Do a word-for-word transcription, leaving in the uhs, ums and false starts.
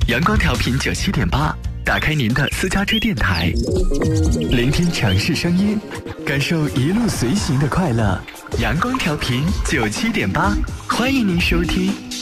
阳光调频九七点八，打开您的私家车电台，聆听城市声音，感受一路随行的快乐。阳光调频九七点八，欢迎您收听